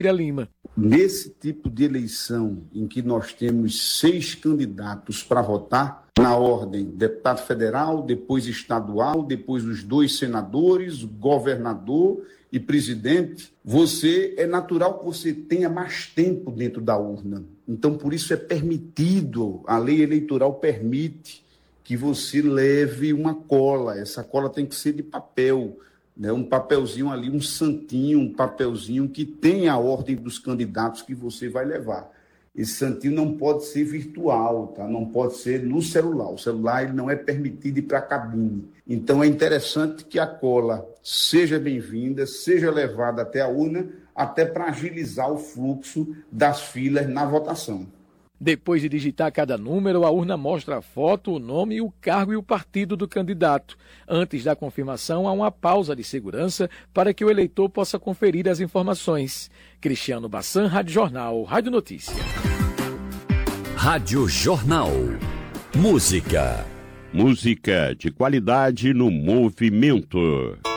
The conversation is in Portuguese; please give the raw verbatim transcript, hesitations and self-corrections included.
Lima. Nesse tipo de eleição em que nós temos seis candidatos para votar, na ordem deputado federal, depois estadual, depois os dois senadores, governador e presidente, você é natural que você tenha mais tempo dentro da urna. Então, por isso é permitido, a lei eleitoral permite que você leve uma cola. Essa cola tem que ser de papel, né? Um papelzinho ali, um santinho, um papelzinho que tem a ordem dos candidatos que você vai levar. Esse santinho não pode ser virtual, tá? Não pode ser no celular. O celular ele não é permitido ir para a cabine. Então é interessante que a cola seja bem-vinda, seja levada até a urna, até para agilizar o fluxo das filas na votação. Depois de digitar cada número, a urna mostra a foto, o nome, o cargo e o partido do candidato. Antes da confirmação, há uma pausa de segurança para que o eleitor possa conferir as informações. Cristiano Bassan, Rádio Jornal, Rádio Notícia. Rádio Jornal. Música. Música de qualidade no movimento.